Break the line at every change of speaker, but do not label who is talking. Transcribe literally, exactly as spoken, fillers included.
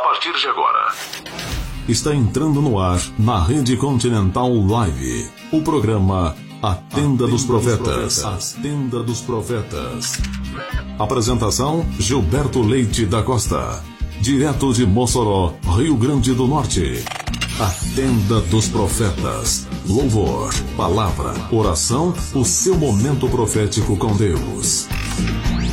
partir de agora.
Está entrando no ar, na Rede Continental Live, o programa A Tenda dos Profetas. A Tenda dos Profetas. Apresentação: Gilberto Leite da Costa. Direto de Mossoró, Rio Grande do Norte. A Tenda dos Profetas. Louvor, palavra, oração, o seu momento profético com Deus.